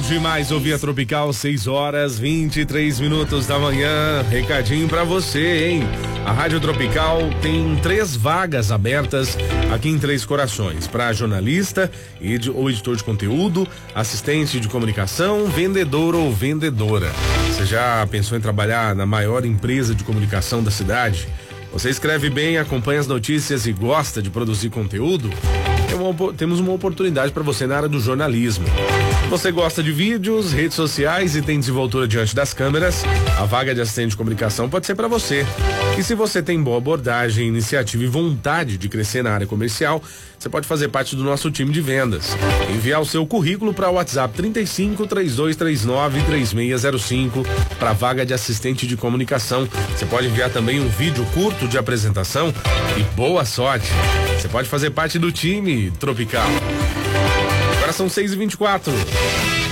demais ouvir a Tropical, 6h23 da manhã. Recadinho pra você, hein? A Rádio Tropical tem 3 vagas abertas aqui em Três Corações, para jornalista ou editor de conteúdo, assistente de comunicação, vendedor ou vendedora. Você já pensou em trabalhar na maior empresa de comunicação da cidade? Você escreve bem, acompanha as notícias e gosta de produzir conteúdo? Temos uma oportunidade para você na área do jornalismo. Você gosta de vídeos, redes sociais e tem desenvoltura diante das câmeras? A vaga de assistente de comunicação pode ser para você. E se você tem boa abordagem, iniciativa e vontade de crescer na área comercial, você pode fazer parte do nosso time de vendas. Enviar o seu currículo para o WhatsApp 35-3239-3605 para a vaga de assistente de comunicação. Você pode enviar também um vídeo curto de apresentação e boa sorte. Você pode fazer parte do time Tropical. Agora são 6h24.